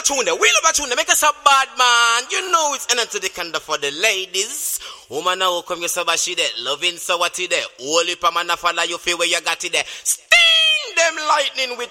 a tune there. We love a tune there. Make us a bad man. You know it's energy the kind for the ladies. Woman now come you so she there. Loving so what it there. Only pa man follow you feel where you got it there. Sting them lightning with